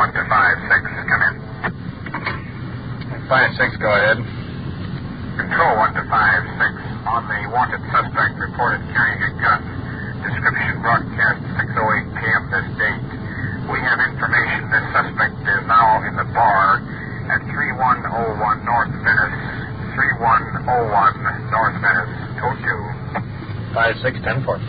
to 5-6, come in. 5-6, go ahead. Control 1 to 5-6. On the wanted suspect reported carrying a gun. Description broadcast 6:08 p.m. this date. We have information this suspect is now in the bar at 3101 North Venice. 3101 North Venice. Code 2. 5-6, 10-4.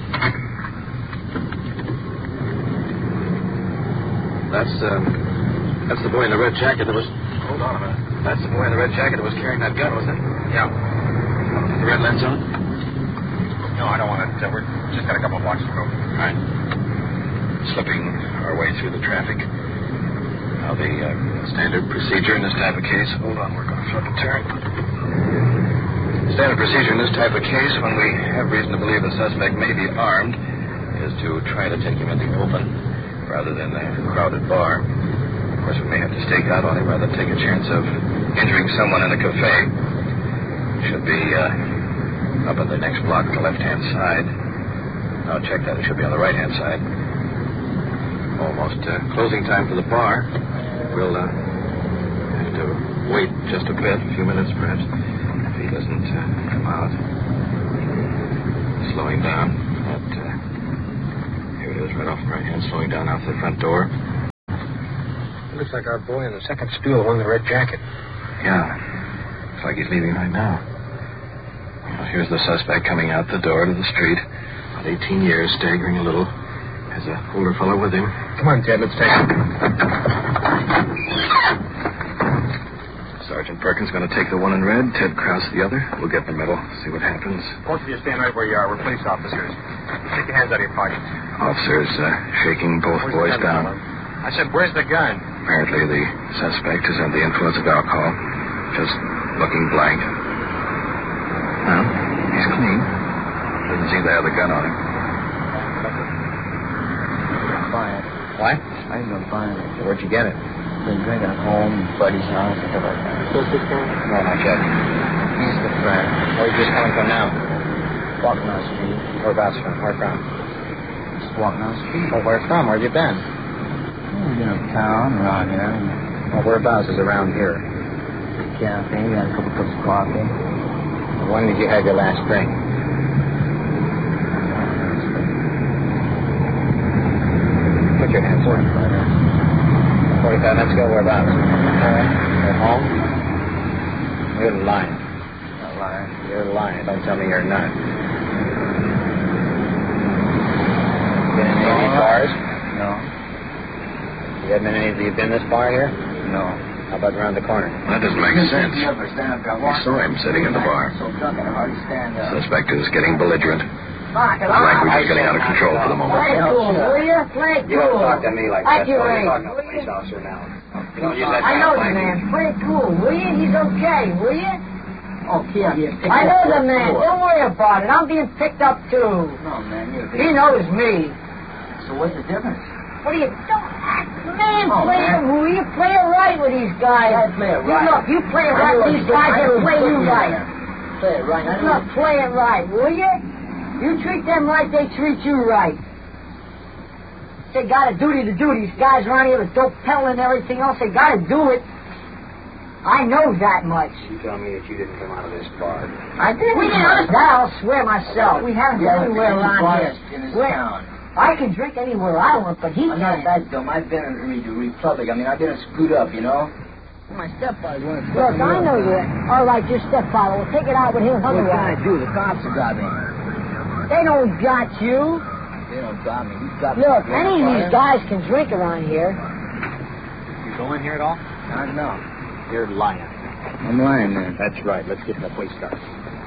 That's the boy in the red jacket that was... Hold on a minute. That's the boy in the red jacket that was carrying that gun, wasn't it? Yeah. The red lens on? No, I don't want it. We're just got a couple of blocks to go. All right. Slipping our way through the traffic. Now, the standard procedure in this type of case... Hold on, we're going to flip a turn. Standard procedure in this type of case, when we have reason to believe the suspect may be armed, is to try to take him in the open rather than a crowded bar. Of course, we may have to stake out on him rather than take a chance of injuring someone in a cafe. Should be up on the next block on the left-hand side. Now, check that. It should be on the right-hand side. Almost closing time for the bar. We'll have to wait just a bit, a few minutes perhaps, if he doesn't come out. Slowing down. Here it is, right off the right hand, slowing down out the front door. It looks like our boy in the second stool, one in the red jacket. Yeah. Looks like he's leaving right now. Well, here's the suspect coming out the door to the street. About 18 years, staggering a little. Has an older fellow with him. Come on, Ted, let's take him. Sergeant Perkins going to take the one in red, Ted Krause the other. We'll get in the middle, see what happens. Both of you stand right where you are. We're police officers. Take your hands out of your pockets. Officers shaking both boys down. I said, where's the gun? Apparently the suspect is under the influence of alcohol. Just looking blank. Well, he's clean. Doesn't seem to have the gun on him. Fine. What? I ain't gonna find it. Where'd you get it? Been drinking at home, buddy's house, and stuff like that. No, not yet. He's the friend. Where are you just coming from now? Walking down the street. Whereabouts from? Where from? Just walking down the street. Well, where from? Where have you been? We've been uptown, around here. Well, whereabouts is around here? Cafe, we had a couple cups of coffee. When did you have your last drink? Put your hands 45 minutes. 45 minutes ago, whereabouts? At home? You're lying. Not lying. You're lying. Don't tell me you're not. Been in any of these bars? No. You haven't been in any of you been this bar here? No. How about around the corner? That doesn't make sense. You ever stand up and We saw him sitting in the bar. So drunk I can hardly stand up. Suspect is getting belligerent. Fuck it. Language is getting out of control for the moment. Play cool, will you? Play You don't cool. talk to me like Like that. you You're ain't. talking to a police officer now. You don't use that I kind know of the language. man. Play cool, will you? He's okay, will you? Okay, I'm getting picked I up. know the man. Don't worry about it. I'm being picked up, too. No, man, you're He knows me. So what's the difference? What do you... Don't act... Man, Oh, play man. it. Will you play it right with these guys? I play it right. Look, you play it right with these guys, they'll play you right. Play it right. Look, play it right, will you? You treat them right, they treat you right. They got a duty to do. These guys around here with dope peddling and everything else, they got to do it. I know that much. You tell me that you didn't come out of this bar. I didn't. That I'll swear myself. We haven't been anywhere around here. In this Where- town. I can drink anywhere I want, but he I'm not can't. that dumb. I've been in the Republic. I mean, I've been screwed up, you know? My stepfather wanted to... Look, I know you. All right, your stepfather. We'll take it out with him. What can I Otherwise, do? The cops have got me. they don't got you. They don't got me. He's got me. Look, any of these guys can drink around here. You go in here at all? I know. You're lying. I'm lying, man. That's right. Let's get the police car.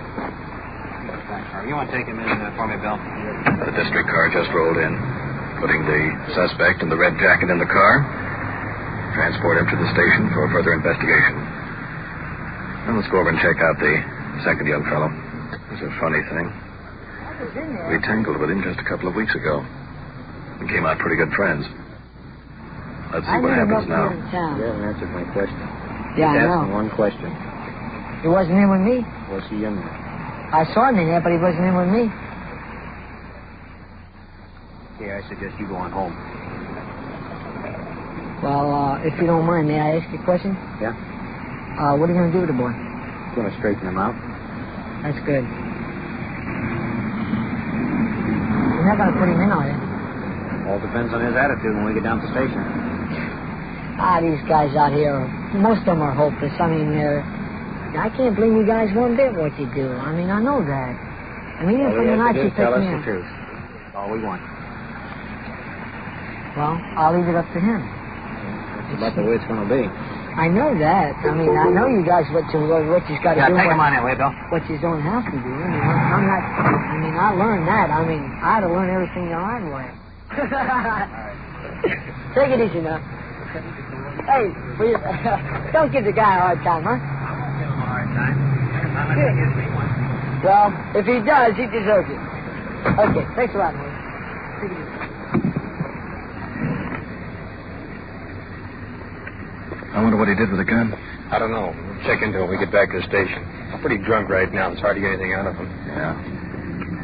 You want to take him in for me, Bill? The district car just rolled in, putting the suspect in the red jacket in the car. Transport him to the station for further investigation. Now let's go over and check out the second young fellow. It's a funny thing. We tangled with him just a couple of weeks ago. We came out pretty good friends. Let's see what happens now. You haven't answered my question. Yeah, I Just know. asking one question. He wasn't in with me. Was he in there? I saw him in there, but he wasn't in with me. Yeah, I suggest you go on home. Well, if you don't mind, may I ask you a question? Yeah? What are you going to do with the boy? Going to straighten him out. That's good. You're not going to put him in, are you? All depends on his attitude when we get down to the station. These guys out here, most of them are hopeless. I mean, I can't blame you guys one bit what you do. I mean, I know that. I mean, even from the night you picked tell us me the up. truth. That's all we want. Well, I'll leave it up to him. That's about the way it's going to be. I know that. I mean, I know you guys what you've got to do. Take him on that way, Bill. What you don't have to do. I mean, I'm not. I mean, I learned that. I mean, I had to learn everything the hard way. Take it easy now. Hey, will you, don't give the guy a hard time, huh? Well, if he does, he deserves it. Okay, thanks a lot, man. Take it easy. I wonder what he did with the gun. I don't know. We'll check into it when we get back to the station. I'm pretty drunk right now. It's hard to get anything out of him. Yeah.